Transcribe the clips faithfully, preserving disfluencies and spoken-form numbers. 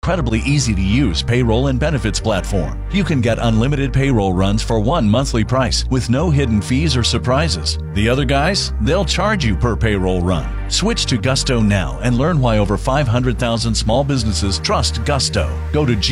incredibly easy-to-use payroll and benefits platform. You can get unlimited payroll runs for one monthly price with no hidden fees or surprises. The other guys, they'll charge you per payroll run. Switch to Gusto now and learn why over five hundred thousand small businesses trust Gusto. Go to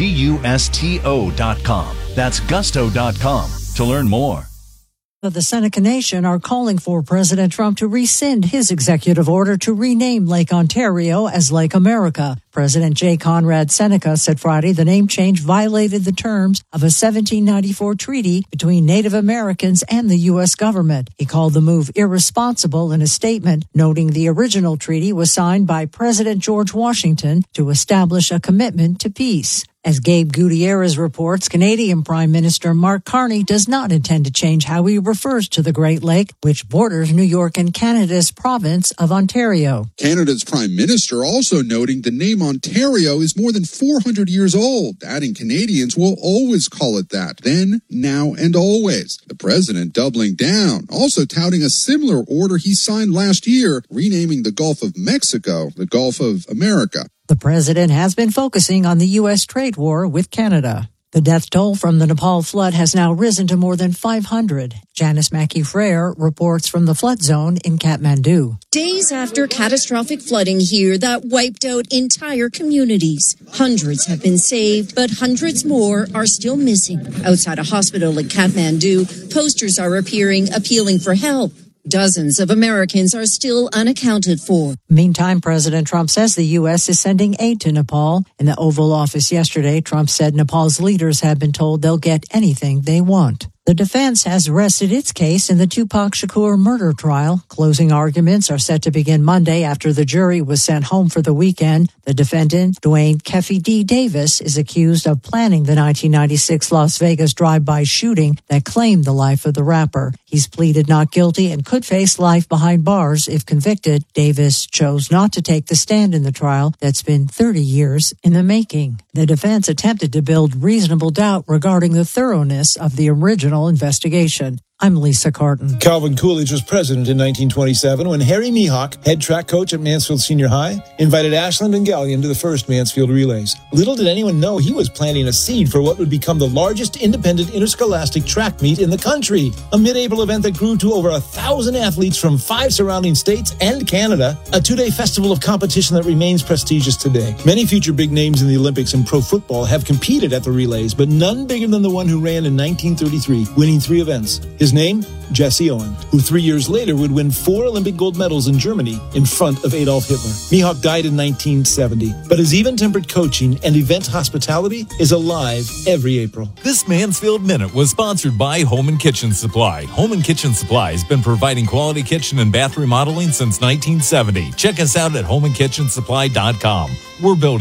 gusto dot com. That's gusto dot com to learn more. The Seneca Nation are calling for President Trump to rescind his executive order to rename Lake Ontario as Lake America. President J. Conrad Seneca said Friday the name change violated the terms of a seventeen ninety-four treaty between Native Americans and the U S government. He called the move irresponsible in a statement, noting the original treaty was signed by President George Washington to establish a commitment to peace. As Gabe Gutierrez reports, Canadian Prime Minister Mark Carney does not intend to change how he refers to the Great Lake, which borders New York and Canada's province of Ontario. Canada's Prime Minister also noting the name Ontario is more than four hundred years old, adding Canadians will always call it that, then, now, and always. The president doubling down, also touting a similar order he signed last year, renaming the Gulf of Mexico the Gulf of America. The president has been focusing on the U S trade war with Canada. The death toll from the Nepal flood has now risen to more than five hundred. Janice Mackey-Frere reports from the flood zone in Kathmandu. Days after catastrophic flooding here that wiped out entire communities. Hundreds have been saved, but hundreds more are still missing. Outside a hospital in Kathmandu, posters are appearing appealing for help. Dozens of Americans are still unaccounted for. Meantime, President Trump says the U S is sending aid to Nepal. In the Oval Office yesterday, Trump said Nepal's leaders have been told they'll get anything they want. The defense has rested its case in the Tupac Shakur murder trial. Closing arguments are set to begin Monday after the jury was sent home for the weekend. The defendant, Dwayne Keffe D. Davis, is accused of planning the nineteen ninety-six Las Vegas drive-by shooting that claimed the life of the rapper. He's pleaded not guilty and could face life behind bars if convicted. Davis chose not to take the stand in the trial that's been thirty years in the making. The defense attempted to build reasonable doubt regarding the thoroughness of the original investigation. I'm Lisa Carton. Calvin Coolidge was president in nineteen twenty-seven when Harry Mihawk, head track coach at Mansfield Senior High, invited Ashland and Gallion to the first Mansfield Relays. Little did anyone know he was planting a seed for what would become the largest independent interscholastic track meet in the country. A mid-April event that grew to over a thousand athletes from five surrounding states and Canada. A two-day festival of competition that remains prestigious today. Many future big names in the Olympics and pro football have competed at the relays, but none bigger than the one who ran in nineteen thirty-three, winning three events. His name, Jesse Owen, who three years later would win four Olympic gold medals in Germany in front of Adolf Hitler. Mihawk died in nineteen seventy, but his even-tempered coaching and event hospitality is alive every April. This Mansfield Minute was sponsored by Home and Kitchen Supply. Home and Kitchen Supply has been providing quality kitchen and bath remodeling since nineteen seventy. Check us out at home and kitchen supply dot com. We're building